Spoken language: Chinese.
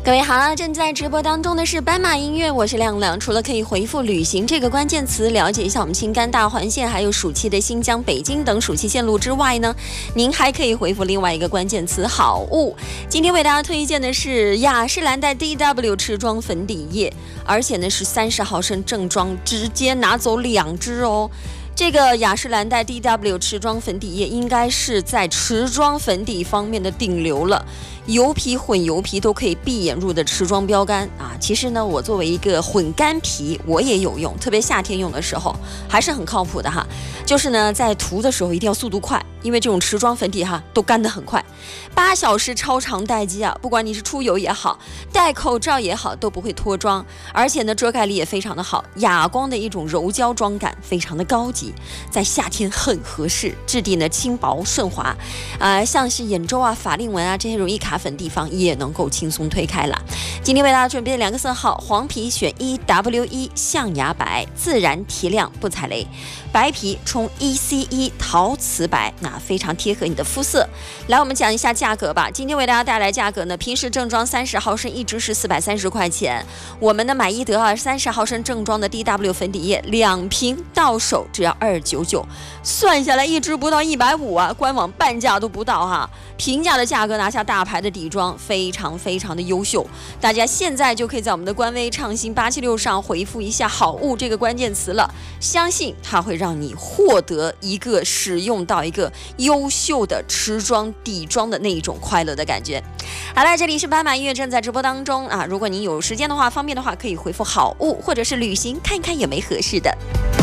各位好，正在直播当中的是斑马音乐，我是亮亮。除了可以回复旅行这个关键词，了解一下我们青甘大环线还有暑期的新疆、北京等暑期线路之外呢，您还可以回复另外一个关键词好物。今天为大家推荐的是雅诗兰黛 DW 持妆粉底液，而且呢是30毫升正装，直接拿走2支哦。这个雅诗兰黛 DW 持妆粉底液应该是在持妆粉底方面的顶流了，油皮混油皮都可以闭眼入的持妆标杆啊！其实呢，我作为一个混干皮，我也有用，特别夏天用的时候还是很靠谱的哈。就是呢，在涂的时候一定要速度快，因为这种持妆粉底哈都干得很快，8小时超长待机啊！不管你是出油也好，戴口罩也好，都不会脱妆，而且呢遮盖力也非常的好，哑光的一种柔焦妆感，非常的高级，在夏天很合适。质地呢轻薄顺滑，像是眼周啊、法令纹啊这些容易卡粉地方也能够轻松推开了。今天为大家准备的2个色号，黄皮选1W1象牙白，自然提亮不踩雷；白皮冲1C1陶瓷白，那非常贴合你的肤色。来，我们讲一下价格吧。今天为大家带来价格呢，平时正装30毫升1支是430块钱，我们的买一得二30毫升正装的 DW 粉底液2瓶到手只要299，算下来1支不到150啊，官网半价都不到哈。平价的价格拿下大牌的底妆，非常非常的优秀。大家现在就可以在我们的官微畅行876上回复一下好物这个关键词了，相信它会让你获得一个使用到一个优秀的持妆底妆的那一种快乐的感觉。好了，这里是斑马音乐正在直播当中啊，如果您有时间的话，方便的话可以回复好物或者是旅行，看一看有没合适的。